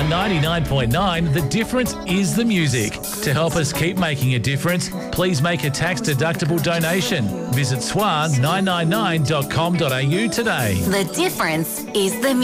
on 99.9, the difference is the music. To help us keep making a difference, please make a tax-deductible donation. Visit swan999.com.au today. The difference is the music.